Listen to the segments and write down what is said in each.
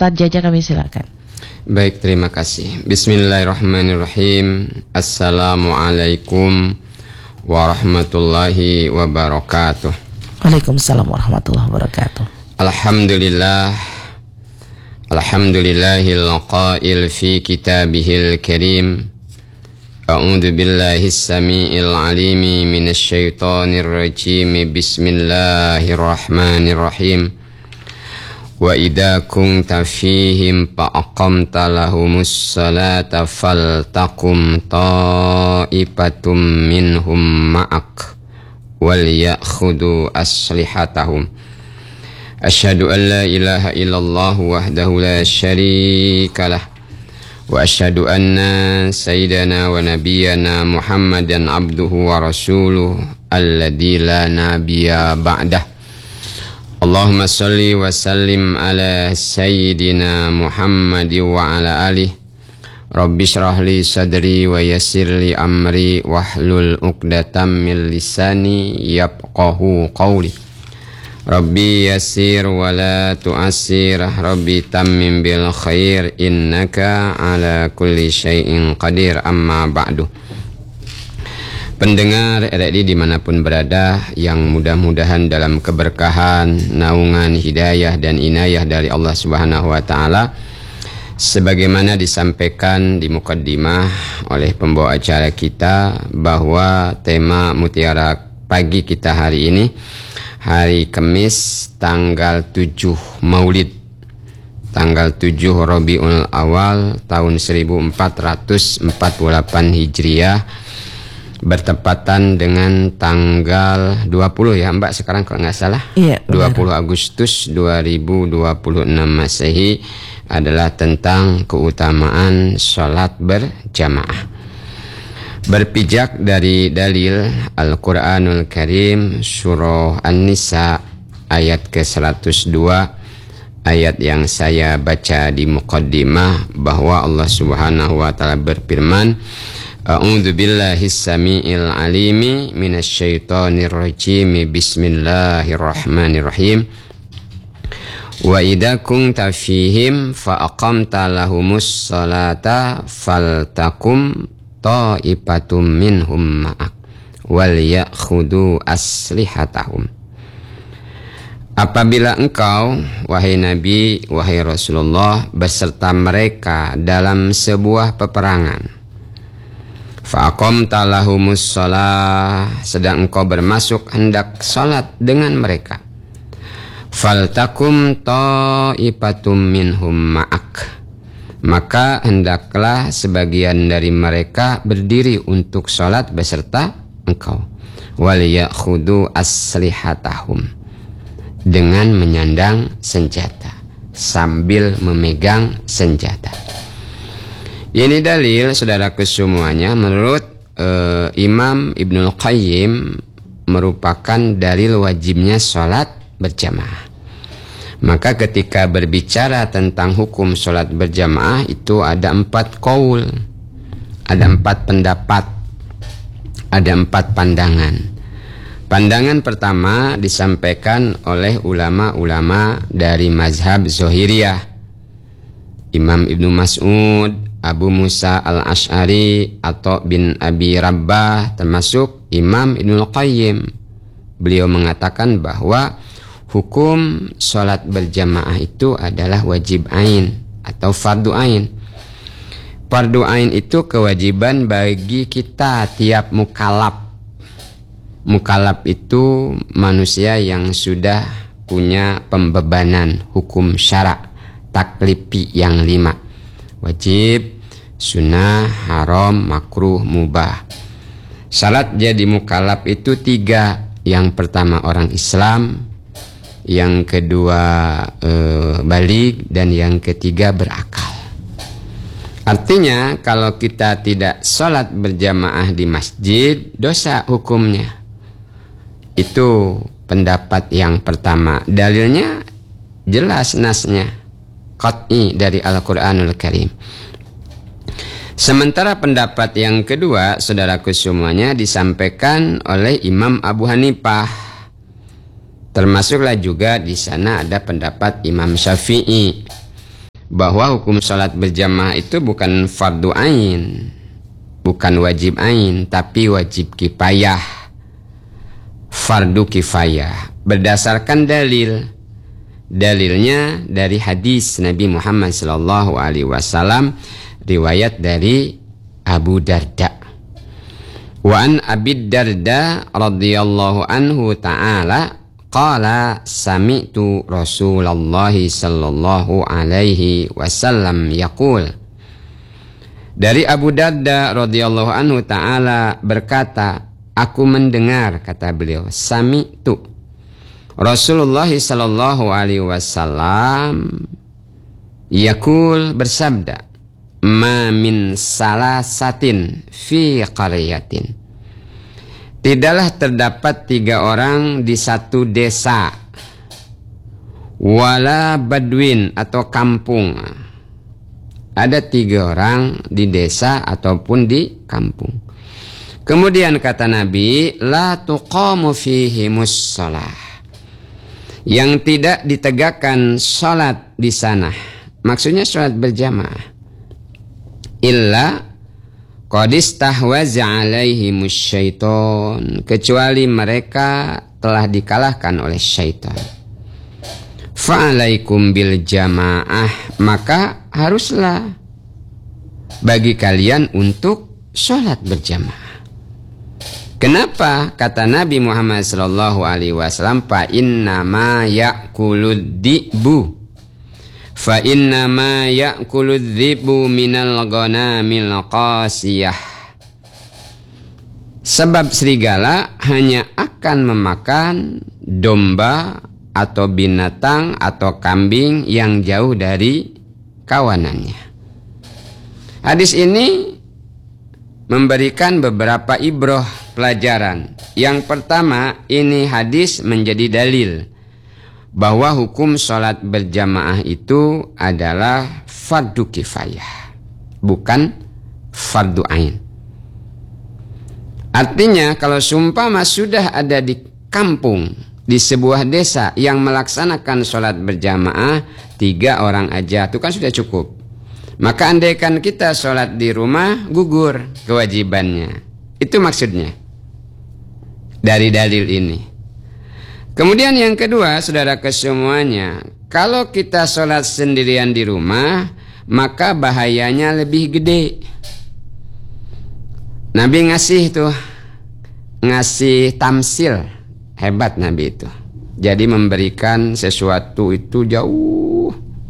Ustadz Jaja, kami silakan. Baik, terima kasih. Bismillahirrahmanirrahim. Assalamualaikum warahmatullahi wabarakatuh. Waalaikumsalam warahmatullahi wabarakatuh. Alhamdulillahil qail fi kitabihil karim. A'udzu billahis samiil alimi minasy syaithanir rajim. Bismillahirrahmanirrahim. Wa idza kunta fihim fa aqamta lahumus salata faltaqum ta'ifatum minhum ma'ak wal ya'khudhu aslihatahum. Asyhadu an la ilaha illallah wahdahu la syarikalah wa asyhadu anna sayyidana wa nabiyyana Muhammadan abduhu wa rasuluh alladzi la nabiyya ba'dah. Allahumma salli wa sallim ala sayyidina Muhammad wa ala alihi. Rabbi shrah li sadri wa yassir li amri wahlul 'uqdatam min lisani yafqahu qawli. Rabbi yassir wa la tu'assir, Rabbi tammim bil khair, innaka ala kulli syai'in qadir. Amma ba'du. Pendengar RRI dimanapun berada, yang mudah-mudahan dalam keberkahan, naungan, hidayah dan inayah dari Allah Subhanahu wa ta'ala, sebagaimana disampaikan di mukaddimah oleh pembawa acara kita, bahwa tema Mutiara Pagi kita hari ini, hari Kamis tanggal 7 Maulid, tanggal 7 Rabiul Awal tahun 1448 Hijriah, bertepatan dengan tanggal 20 ya Mbak sekarang kalau nggak salah, iya, 20 Agustus 2026 Masehi, adalah tentang keutamaan sholat berjamaah. Berpijak dari dalil Al-Quranul Karim surah An-Nisa ayat ke-102, ayat yang saya baca di muqaddimah, bahwa Allah Subhanahu wa ta'ala berfirman, A'udzu billahis samiil alimi minasy syaithanir rajim. Bismillahirrahmanirrahim. Wa idza kunta fihim fa aqamta lahumus salata faltakum ta'ifatum minhum ma'ak wal ya'khudhu aslihatahum. Apabila engkau, wahai Nabi, wahai Rasulullah, beserta mereka dalam sebuah peperangan, fa'aqamta lahumus shalah, sedang engkau bermasuk hendak salat dengan mereka, faltakum ta'ifatum minhum ma'ak, maka hendaklah sebagian dari mereka berdiri untuk sholat beserta engkau, wal ya'khudhu aslihatahum, dengan menyandang senjata, sambil memegang senjata. Ini dalil, saudaraku semuanya, menurut Imam Ibnul Qayyim merupakan dalil wajibnya sholat berjamaah. Maka ketika berbicara tentang hukum sholat berjamaah itu ada 4 qaul, ada 4 pendapat, ada 4 pandangan. Pandangan pertama disampaikan oleh ulama-ulama dari mazhab Zahiriyah, Imam Ibnu Mas'ud, Abu Musa al-Ash'ari, atau bin Abi Rabbah, termasuk Imam Ibnul Qayyim. Beliau mengatakan bahwa hukum sholat berjamaah itu adalah wajib ain atau fardu ain. Fardu ain itu kewajiban bagi kita tiap mukallaf. Mukallaf itu manusia yang sudah punya pembebanan hukum syara' taklifi yang 5. Wajib, sunnah, haram, makruh, mubah. Salat jadi mukallaf itu 3. Yang pertama orang Islam, yang kedua baligh, dan yang ketiga berakal. Artinya kalau kita tidak sholat berjamaah di masjid, dosa hukumnya. Itu pendapat yang pertama. Dalilnya jelas, nasnya qat'i dari Al-Quranul Karim. Sementara pendapat yang kedua, saudaraku semuanya, disampaikan oleh Imam Abu Hanifah. Termasuklah juga di sana ada pendapat Imam Syafi'i. bahwa hukum sholat berjamaah itu bukan fardu ain, bukan wajib ain, tapi wajib kifayah, fardu kifayah. Berdasarkan dalilnya dari hadis Nabi Muhammad SAW, riwayat dari Abu Darda. Wa an Abi Darda radhiyallahu anhu ta'ala qala sami'tu Rasulullah sallallahu alaihi wasallam yaqul. Dari Abu Darda radhiyallahu anhu ta'ala berkata, aku mendengar, kata beliau, sami'tu Rasulullah sallallahu alaihi wasallam yaqul, bersabda, ma min salasatin fi qaryatin, tidaklah terdapat 3 orang di satu desa, wala badwin atau kampung. Ada 3 orang di desa ataupun di kampung. Kemudian kata Nabi, la tuqamu fihimus shalah, yang tidak ditegakkan sholat di sana. Maksudnya sholat berjamaah. Illa qad istahwaza alaihimus syaiton, kecuali mereka telah dikalahkan oleh syaitan. Fa'alaikum bil jamaah, maka haruslah bagi kalian untuk sholat berjamaah. Kenapa? Kata Nabi Muhammad sallallahu alaihi wasallam, fa inna ma ya'kulud dhi'bu, fa inna ma ya'kulud dhi'bu minal ghanamil qasiyah. Sebab serigala hanya akan memakan domba atau binatang atau kambing yang jauh dari kawanannya. Hadis ini memberikan beberapa ibrah, pelajaran. Yang pertama, ini hadis menjadi dalil bahwa hukum sholat berjamaah itu adalah fardu kifayah, bukan fardu ain. Artinya kalau seumpama sudah ada di kampung, di sebuah desa yang melaksanakan sholat berjamaah 3 orang aja, itu kan sudah cukup. Maka andaikan kita sholat di rumah, gugur kewajibannya. Itu maksudnya dari dalil ini. Kemudian yang kedua, saudara kesemuanya, kalau kita sholat sendirian di rumah, maka bahayanya lebih gede. Nabi ngasih tamsil, hebat Nabi itu. Jadi memberikan sesuatu itu jauh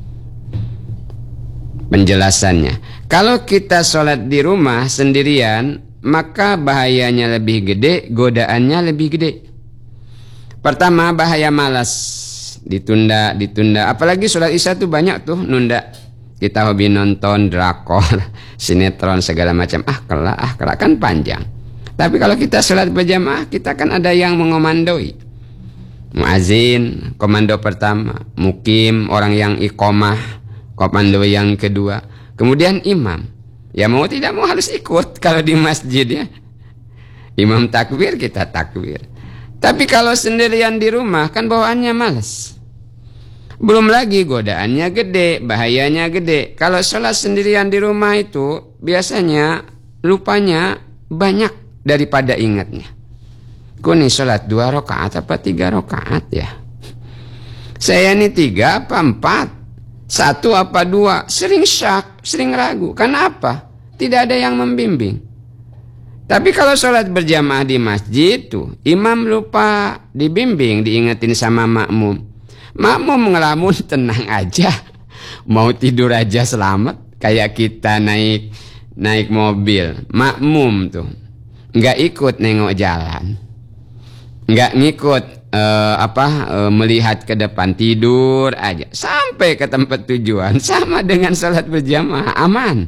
penjelasannya. Kalau kita sholat di rumah sendirian, maka bahayanya lebih gede, godaannya lebih gede. Pertama, bahaya malas, ditunda. Apalagi sholat isya tuh banyak tuh nunda. Kita hobi nonton drakor, sinetron segala macam. Kelak kan panjang. Tapi kalau kita sholat berjamaah, kita kan ada yang mengomandoi. Muazin, komando pertama. Mukim, orang yang iqomah, komando yang kedua. Kemudian imam. Ya mau tidak mau harus ikut kalau di masjid ya. Imam takbir, kita takbir. Tapi kalau sendirian di rumah kan bawaannya malas. Belum lagi godaannya gede, bahayanya gede. Kalau sholat sendirian di rumah itu biasanya lupanya banyak daripada ingatnya. Gue nih sholat 2 rakaat apa 3 rakaat ya. Saya ini 3 apa 4. 1 apa 2, sering syak, sering ragu. Kenapa? Tidak ada yang membimbing. Tapi kalau sholat berjamaah di masjid tuh, imam lupa dibimbing, diingetin sama makmum. Makmum ngelamun tenang aja, mau tidur aja selamat. Kayak kita naik mobil, makmum tuh nggak ikut nengok jalan, nggak ngikut melihat ke depan, tidur aja sampai ke tempat tujuan. Sama dengan sholat berjamaah, aman.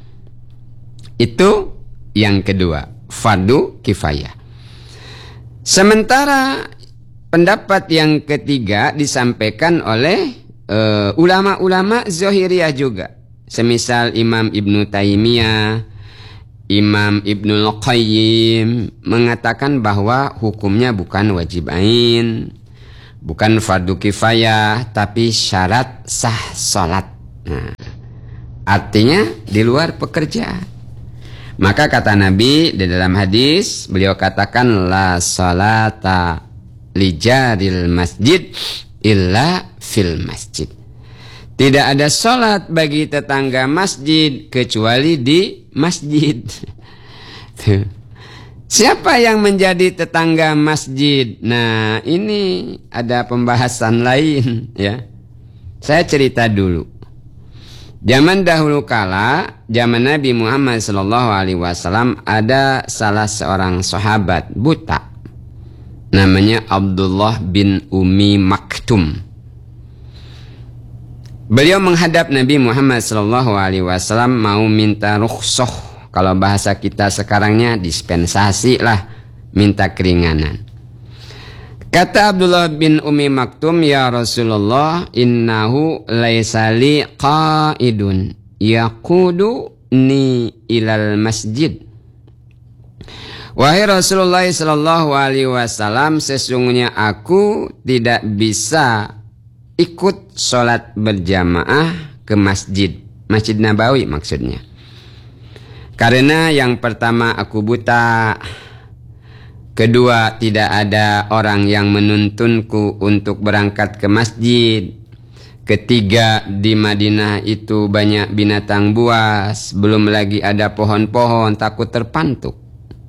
Itu yang kedua, fardu kifayah. Sementara pendapat yang ketiga disampaikan oleh ulama-ulama Zahiriyah juga. Semisal Imam Ibnu Taimiyah, Imam Ibnul Qayyim mengatakan bahwa hukumnya bukan wajib ain, bukan fardu kifayah, tapi syarat sah salat. Nah, Artinya di luar pekerjaan. Maka kata Nabi di dalam hadis, beliau katakan la salata li jaril masjid illa fil masjid. Tidak ada salat bagi tetangga masjid kecuali di masjid. Siapa yang menjadi tetangga masjid? Nah, ini ada pembahasan lain ya. Saya cerita dulu. Zaman dahulu kala, zaman Nabi Muhammad SAW, ada salah seorang sahabat buta, namanya Abdullah bin Ummi Maktum. Beliau menghadap Nabi Muhammad SAW mau minta rukhsah, kalau bahasa kita sekarangnya dispensasi lah, minta keringanan. Kata Abdullah bin Ummi Maktum, ya Rasulullah, innahu laisa li qaidun yaquduni ilal masjid. Wahai Rasulullah sallallahu alaihi wasallam, sesungguhnya aku tidak bisa ikut sholat berjamaah ke masjid, Masjid Nabawi maksudnya. Karena yang pertama aku buta, kedua, tidak ada orang yang menuntunku untuk berangkat ke masjid. Ketiga, di Madinah itu banyak binatang buas, belum lagi ada pohon-pohon, takut terpantuk.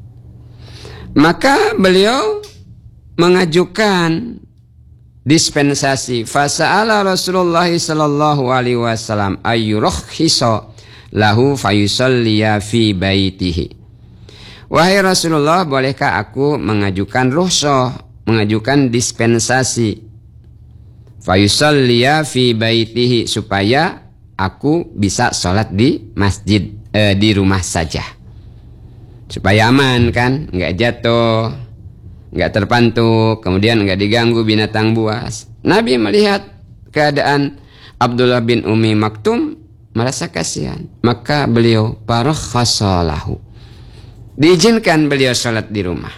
Maka beliau mengajukan dispensasi. Fasa'ala Rasulullah sallallahu alaihi wasallam ayyurakhisa lahu fayusalliya fi baitihi. Wahai Rasulullah, bolehkah aku mengajukan rukhsah, mengajukan dispensasi, fayusalliya fi baitihi, supaya aku bisa sholat di masjid, di rumah saja, supaya aman kan, nggak jatuh, nggak terpantuk, kemudian nggak diganggu binatang buas. Nabi melihat keadaan Abdullah bin Ummi Maktum, merasa kasihan, maka beliau parakhasalahu, diizinkan beliau sholat di rumah.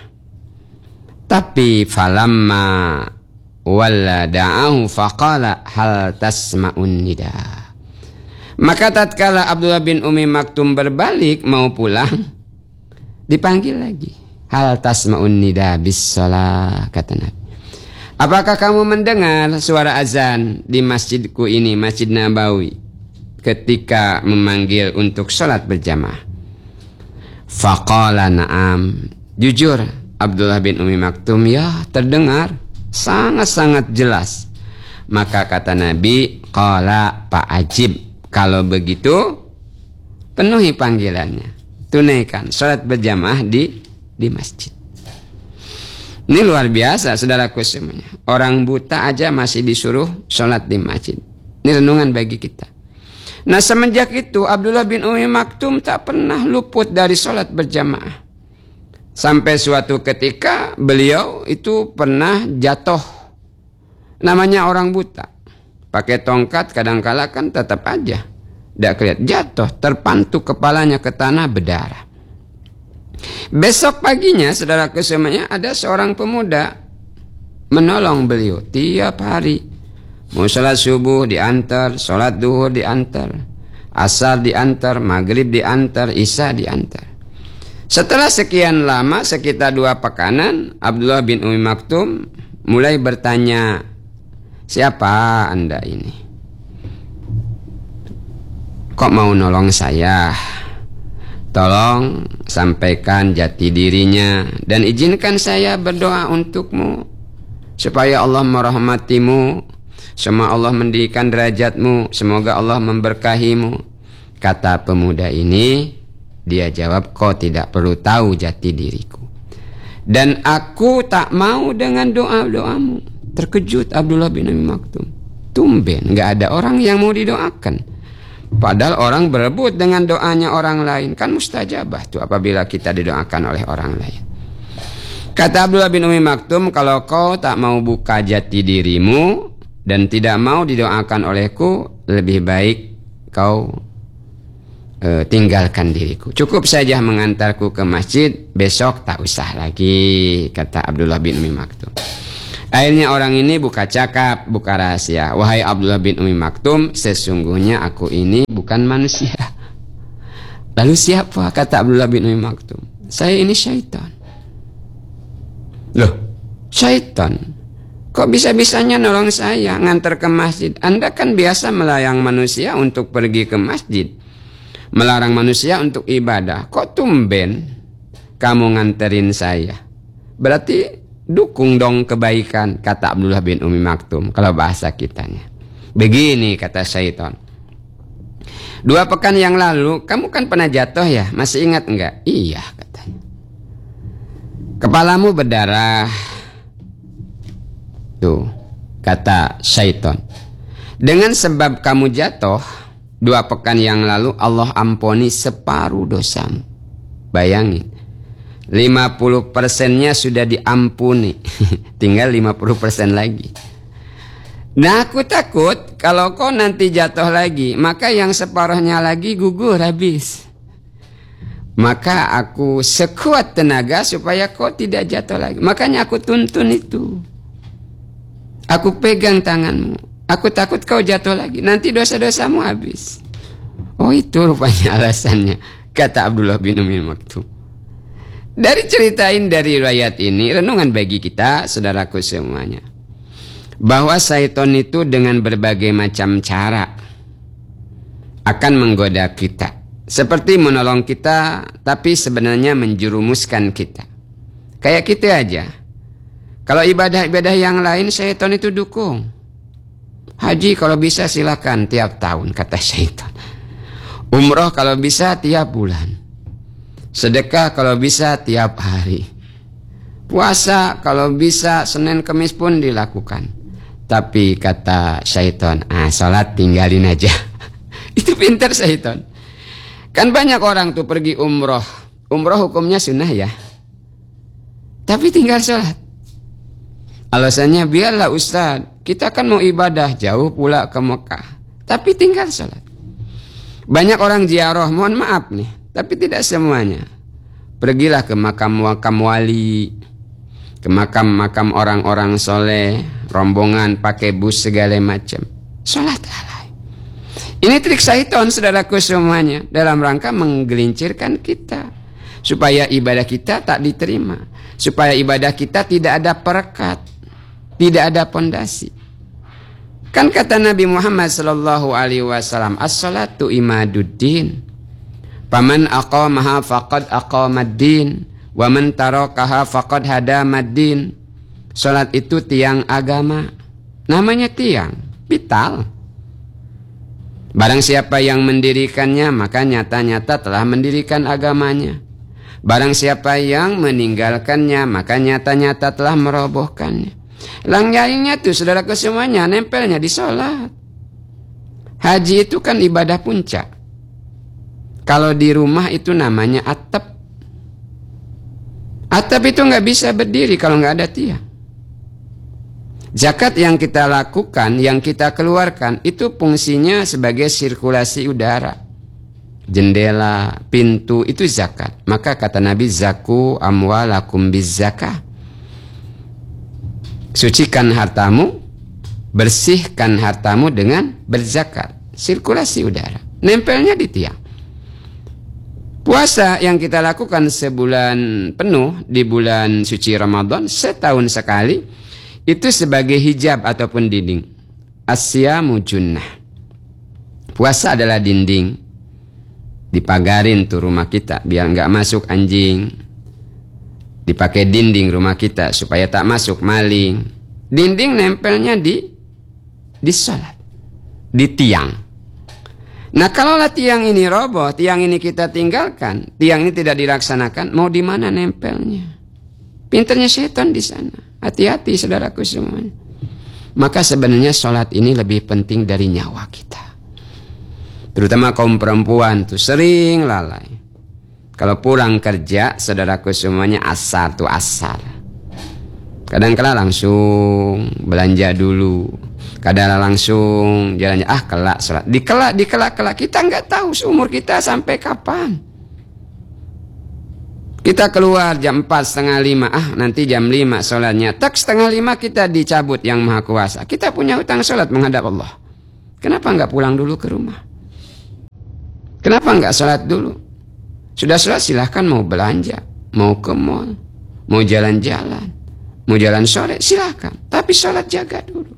Tapi falamma walla da'ahu faqala hal tasma'un nida. Maka tatkala Abdullah bin Ummi Maktum berbalik mau pulang, dipanggil lagi. Hal tasma'un nida bis shalah, kata Nabi. Apakah kamu mendengar suara azan di masjidku ini, Masjid Nabawi, ketika memanggil untuk sholat berjamaah? Faqala na'am. Jujur Abdullah bin Ummi Maktum, ya terdengar sangat-sangat jelas. Maka kata Nabi, qala fa'ajib, kalau begitu penuhi panggilannya, tunaikan sholat berjamaah di masjid. Ini luar biasa saudaraku semuanya. Orang buta aja masih disuruh sholat di masjid. Ini renungan bagi kita. Nah, semenjak itu Abdullah bin Ummi Maktum tak pernah luput dari sholat berjamaah. Sampai suatu ketika beliau itu pernah jatuh. Namanya orang buta, pakai tongkat kadangkala kan tetap aja tidak kelihatan, jatuh, terpantuk kepalanya ke tanah, berdarah. Besok paginya saudaraku semuanya, ada seorang pemuda menolong beliau tiap hari. Mau sholat subuh diantar, sholat duhur diantar, asar diantar, maghrib diantar, isya diantar. Setelah sekian lama, sekitar 2 pekanan, Abdullah bin Ummi Maktum mulai bertanya, siapa anda ini? Kok mau nolong saya? Tolong sampaikan jati dirinya dan izinkan saya berdoa untukmu, supaya Allah merahmatimu, semoga Allah mendirikan derajatmu, semoga Allah memberkahimu. Kata pemuda ini, dia jawab, kau tidak perlu tahu jati diriku, dan aku tak mau dengan doa-doamu. Terkejut Abdullah bin Ummi Maktum, tumben gak ada orang yang mau didoakan, padahal orang berebut dengan doanya orang lain. Kan mustajabah tuh apabila kita didoakan oleh orang lain. Kata Abdullah bin Ummi Maktum, kalau kau tak mau buka jati dirimu dan tidak mau didoakan olehku, lebih baik kau tinggalkan diriku. Cukup saja mengantarku ke masjid, besok tak usah lagi, kata Abdullah bin Ummi Maktum. Akhirnya orang ini buka cakap, buka rahasia. Wahai Abdullah bin Ummi Maktum, sesungguhnya aku ini bukan bukan manusia. Lalu siapa? Kata Abdullah bin Umi Maktum, saya ini syaitan. Loh, syaitan? Kok bisa-bisanya nolong saya ngantar ke masjid? Anda kan biasa melarang manusia untuk pergi ke masjid, melarang manusia untuk ibadah. Kok tumben kamu nganterin saya? Berarti dukung dong kebaikan, kata Abdullah bin Umi Maktum. Kalau bahasa kitanya begini, kata syaitan, 2 pekan yang lalu kamu kan pernah jatuh ya, masih ingat enggak? Iya, katanya. Kepalamu berdarah. Tuh, kata syaitan, dengan sebab kamu jatuh 2 pekan yang lalu, Allah ampuni separuh dosamu. Bayangin, 50%-nya sudah diampuni. Tinggal 50% lagi. Nah, aku takut kalau kau nanti jatuh lagi, maka yang separuhnya lagi gugur habis. Maka aku sekuat tenaga supaya kau tidak jatuh lagi. Makanya aku tuntun itu. Aku pegang tanganmu. Aku takut kau jatuh lagi, nanti dosa-dosamu habis. Oh, itu rupanya alasannya, kata Abdullah bin Umi Maktum. Dari ceritain dari riwayat ini, renungan bagi kita, saudaraku semuanya, bahwa syaitan itu dengan berbagai macam cara akan menggoda kita. Seperti menolong kita, tapi sebenarnya menjerumuskan kita. Kayak kita aja. Kalau ibadah-ibadah yang lain, syaitan itu dukung. Haji kalau bisa silakan tiap tahun, kata syaitan. Umroh kalau bisa tiap bulan. Sedekah kalau bisa tiap hari. Puasa kalau bisa Senin Kemis pun dilakukan. Tapi kata syaitan, sholat tinggalin aja. Itu pintar syaitan. Kan banyak orang tuh pergi umroh. Umroh hukumnya sunnah ya, tapi tinggal sholat. Alasannya, biarlah Ustaz, kita kan mau ibadah jauh pula ke Mekah, tapi tinggal sholat. Banyak orang ziarah, mohon maaf nih, tapi tidak semuanya. Pergilah ke makam-makam wali, ke makam-makam orang-orang soleh, rombongan pakai bus segala macam. Sholat alai. Ini trik syaitan, saudaraku semuanya, dalam rangka menggelincirkan kita, supaya ibadah kita tak diterima, supaya ibadah kita tidak ada perekat, tidak ada pondasi. Kan kata Nabi Muhammad sallallahu alaihi wasallam, as-salatu imaduddin. Faman aqamaha faqad aqamad-din, wa man tarakaha faqad hadamad-din. Salat itu tiang agama. Namanya tiang, vital. Barang siapa yang mendirikannya, maka nyata-nyata telah mendirikan agamanya. Barang siapa yang meninggalkannya, maka nyata-nyata telah merobohkannya. Lainnya tuh, saudaraku semuanya, nempelnya di sholat. Haji itu kan ibadah puncak. Kalau di rumah itu namanya atap. Atap itu nggak bisa berdiri kalau nggak ada tiang. Zakat yang kita lakukan, yang kita keluarkan, itu fungsinya sebagai sirkulasi udara. Jendela, pintu, itu zakat. Maka kata Nabi, zaku amwalakum bizzakah. Sucikan hartamu, bersihkan hartamu dengan berzakat. Sirkulasi udara. Nempelnya di tiang. Puasa yang kita lakukan sebulan penuh di bulan suci Ramadan, setahun sekali, itu sebagai hijab ataupun dinding. Asyamu junnah. Puasa adalah dinding. Dipagarin tuh rumah kita biar nggak masuk anjing. Dipakai dinding rumah kita supaya tak masuk maling. Dinding nempelnya di sholat, di tiang. Nah, kalaulah tiang ini roboh, tiang ini kita tinggalkan, tiang ini tidak dilaksanakan, mau di mana nempelnya? Pinternya setan di sana. Hati-hati saudaraku semuanya. Maka sebenarnya sholat ini lebih penting dari nyawa kita. Terutama kaum perempuan tuh sering lalai. Kalau pulang kerja, saudaraku semuanya, asar tuh asar. Kadang-kala langsung belanja dulu. Kadang langsung jalannya, kelak sholat. Dikelak. Kita nggak tahu seumur kita sampai kapan. Kita keluar jam 4, setengah 5. Nanti jam 5 sholatnya. Tak setengah 5 kita dicabut yang maha kuasa. Kita punya hutang sholat menghadap Allah. Kenapa nggak pulang dulu ke rumah? Kenapa enggak sholat dulu? Sudah sholat silahkan mau belanja, mau ke mall, mau jalan-jalan, mau jalan sore silahkan. Tapi sholat jaga dulu.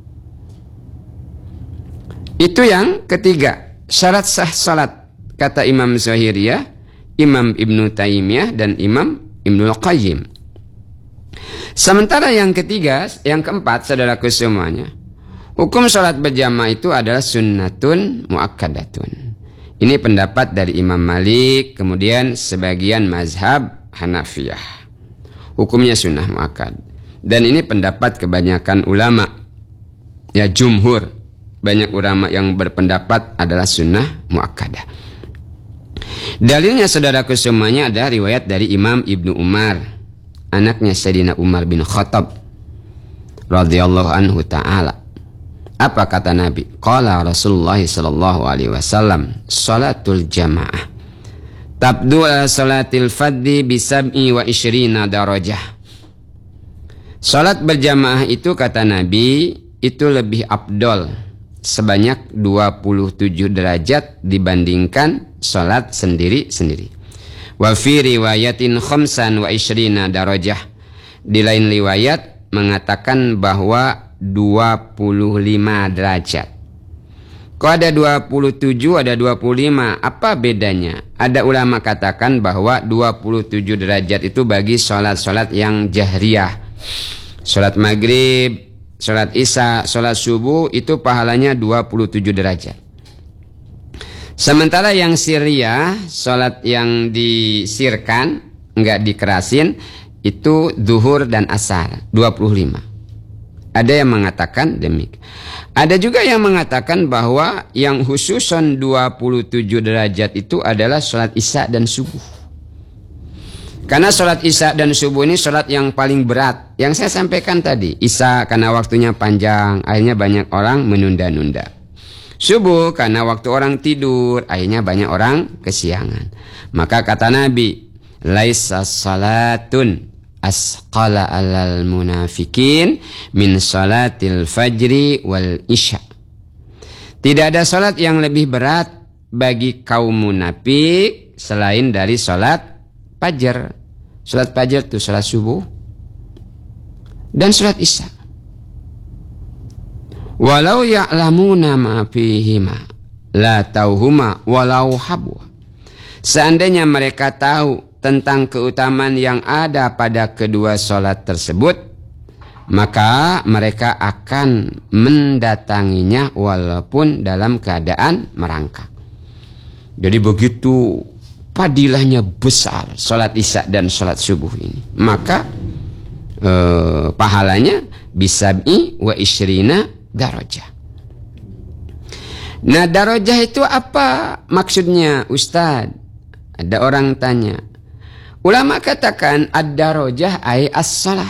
Itu yang ketiga. Syarat sah sholat. Kata Imam Zahiriyah, Imam Ibnu Taimiyah, dan Imam Ibnul Qayyim. Sementara yang ketiga, yang keempat, saudaraku semuanya, hukum sholat berjamaah itu adalah sunnatun muakkadatun. Ini pendapat dari Imam Malik, kemudian sebagian mazhab Hanafiyah. Hukumnya sunnah muakkad. Dan ini pendapat kebanyakan ulama. Ya, jumhur. Banyak ulama yang berpendapat adalah sunnah muakkadah. Dalilnya saudaraku semuanya ada riwayat dari Imam Ibnu Umar, anaknya Sayyidina Umar bin Khattab radhiyallahu anhu ta'ala. Apa kata Nabi? Qala Rasulullah sallallahu alaihi wasallam, salatul jamaah tabdu ala salatil fadhi bi sab'i wa isyrina darajah. Salat berjamaah itu, kata Nabi, itu lebih afdol sebanyak 27 derajat dibandingkan salat sendiri-sendiri. Wa fi riwayatin khamsan wa isyrina darajah. Di lain riwayat mengatakan bahwa 25 derajat. Kok ada 27, ada 25? Apa bedanya? Ada ulama katakan bahwa 27 derajat itu bagi sholat-sholat yang jahriyah. Sholat maghrib, sholat isya, sholat subuh itu pahalanya 27 derajat. Sementara yang sirriyah, sholat yang disirkan, enggak dikerasin, itu zuhur dan asar, 25. Ada yang mengatakan demikian. Ada juga yang mengatakan bahwa yang khususon 27 derajat itu adalah sholat isya dan subuh. Karena sholat isya dan subuh ini sholat yang paling berat. Yang saya sampaikan tadi, isya karena waktunya panjang, akhirnya banyak orang menunda-nunda. Subuh karena waktu orang tidur, akhirnya banyak orang kesiangan. Maka kata Nabi, laisa salatun asqala alal munafikin min salatil fajri wal isya. Tidak ada salat yang lebih berat bagi kaum munafik selain dari salat fajar. Salat fajar itu salat subuh dan salat isya. Walau ya'lamuna ma fihima la tauhuma walau habwa. Seandainya mereka tahu tentang keutamaan yang ada pada kedua sholat tersebut, maka mereka akan mendatanginya walaupun dalam keadaan merangkak. Jadi begitu fadilahnya besar sholat isya dan sholat subuh ini, maka pahalanya bisab'i wa isyrina darajah. Nah, darajah itu apa maksudnya, Ustaz? Ada orang tanya. Ulama katakan ad-darajah ay as-salah.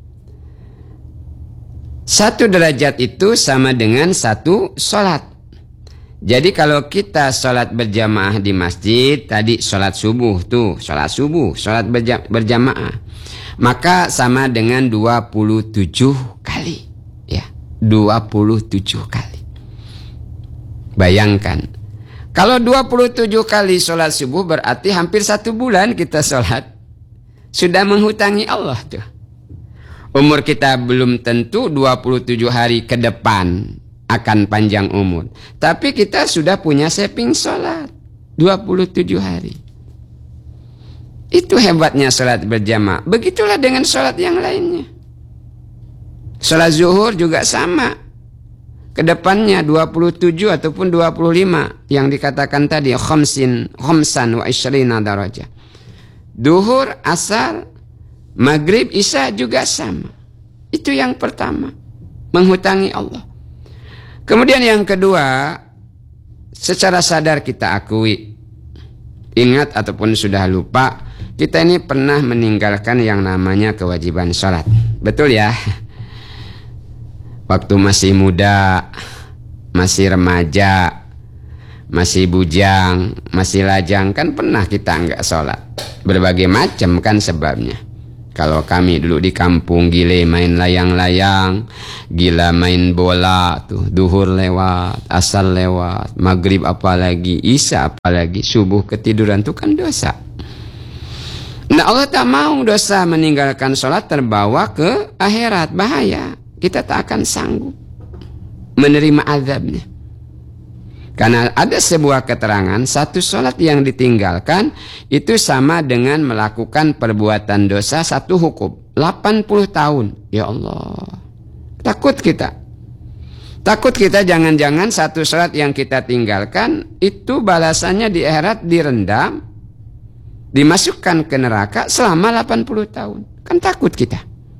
1 derajat itu sama dengan 1 salat. Jadi kalau kita salat berjamaah di masjid, tadi salat subuh tuh, salat subuh, salat berjamaah, maka sama dengan 27 kali. Ya, 27 kali. Bayangkan. Kalau 27 kali sholat subuh berarti hampir 1 bulan kita sholat. Sudah menghutangi Allah tuh. Umur kita belum tentu 27 hari ke depan akan panjang umur. Tapi kita sudah punya saving sholat 27 hari. Itu hebatnya sholat berjamaah. Begitulah dengan sholat yang lainnya. Sholat zuhur juga sama. Kedepannya 27 ataupun 25 yang dikatakan tadi khamsan wa isyrina darajah. Duhur, asar, maghrib, isya juga sama. Itu yang pertama, menghutangi Allah. Kemudian yang kedua, secara sadar kita akui, ingat ataupun sudah lupa, kita ini pernah meninggalkan yang namanya kewajiban sholat. Betul ya? Waktu masih muda, masih remaja, masih bujang, masih lajang, kan pernah kita enggak sholat. Berbagai macam kan sebabnya. Kalau kami dulu di kampung gile main layang-layang, gila main bola tuh, duhur lewat, asar lewat, maghrib apalagi, isya apalagi, subuh ketiduran tuh kan dosa. Nah Allah tak mau dosa meninggalkan sholat terbawa ke akhirat, bahaya. Kita tak akan sanggup menerima azabnya. Karena ada sebuah keterangan, satu sholat yang ditinggalkan itu sama dengan melakukan perbuatan dosa satu hukum 80 tahun. Ya Allah, takut kita. Takut kita jangan-jangan satu sholat yang kita tinggalkan itu balasannya di akhirat direndam, dimasukkan ke neraka selama 80 tahun. Kan takut kita.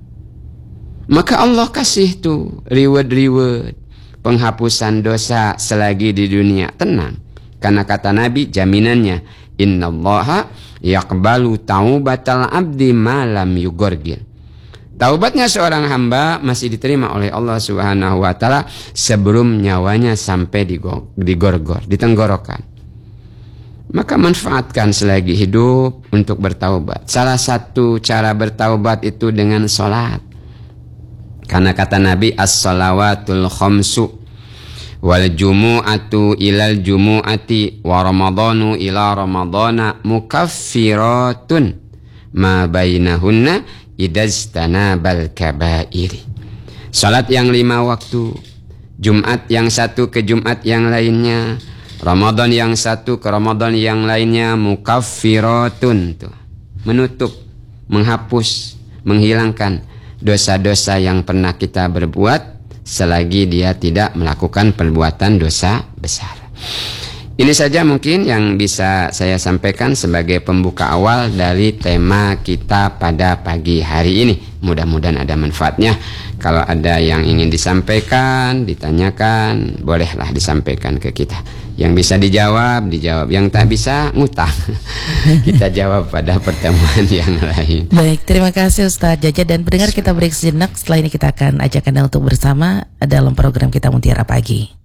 Maka Allah kasih tuh reward penghapusan dosa selagi di dunia. Tenang, karena kata Nabi jaminannya, innallaha yaqbalu taubatal abdi malam yugorgil. Taubatnya seorang hamba masih diterima oleh Allah Subhanahu wa taala sebelum nyawanya sampai di gorgor, di tenggorokan. Maka manfaatkan selagi hidup untuk bertaubat. Salah satu cara bertaubat itu dengan sholat. Karena kata Nabi, as-salawatul khamsu wal jumu'atu ilal jumu'ati wa ramadhanu ila ramadhana mukaffiratun ma bainahunna idajtanabal kabairi. Salat yang 5 waktu, Jumat yang satu ke Jumat yang lainnya, Ramadan yang satu ke Ramadan yang lainnya, mukaffiratun tuh, menutup, menghapus, menghilangkan dosa-dosa yang pernah kita berbuat selagi dia tidak melakukan perbuatan dosa besar. Ini saja mungkin yang bisa saya sampaikan sebagai pembuka awal dari tema kita pada pagi hari ini. Mudah-mudahan ada manfaatnya. Kalau ada yang ingin disampaikan, ditanyakan, bolehlah disampaikan ke kita. Yang bisa dijawab, dijawab. Yang tak bisa, ngutang. Kita jawab pada pertemuan yang lain. Baik, terima kasih Ustaz Jaja. Dan pendengar, kita break sejenak. Setelah ini kita akan ajak Anda untuk bersama dalam program kita Mutiara Pagi.